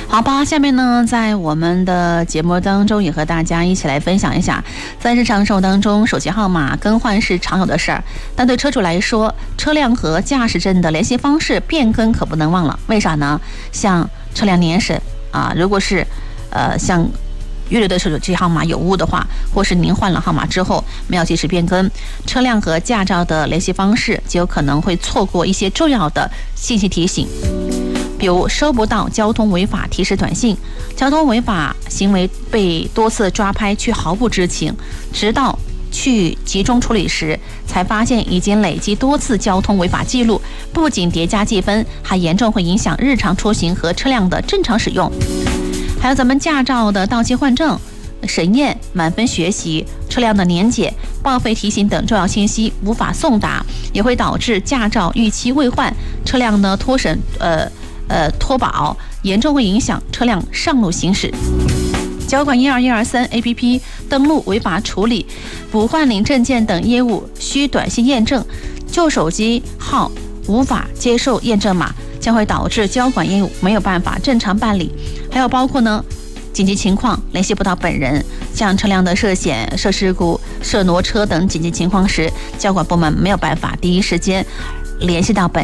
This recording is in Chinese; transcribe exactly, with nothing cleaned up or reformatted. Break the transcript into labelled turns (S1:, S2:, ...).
S1: 好吧，下面呢，在我们的节目当中也和大家一起来分享一下，在日常生活当中，手机号码更换是常有的事儿，但对车主来说，车辆和驾驶证的联系方式变更可不能忘了。为啥呢？像车辆年审啊，如果是呃像预留的手机号码有误的话，或是您换了号码之后没有及时变更，车辆和驾照的联系方式就有可能会错过一些重要的信息提醒。比如收不到交通违法提示短信，交通违法行为被多次抓拍却毫不知情，直到去集中处理时才发现已经累积多次交通违法记录，不仅叠加计分，还严重会影响日常出行和车辆的正常使用。还有咱们驾照的到期换证、审验、满分学习、车辆的年检、报废提醒等重要信息无法送达，也会导致驾照逾期未换，车辆呢脱审呃呃脱保，严重会影响车辆上路行驶。交管一二一二三 A P P 登录违法处理、补换领证件等业务需短信验证，旧手机号无法接受验证码，将会导致交管业务没有办法正常办理。还有包括呢紧急情况联系不到本人，像车辆的涉险、涉事故、涉挪车等紧急情况时，交管部门没有办法第一时间联系到本人。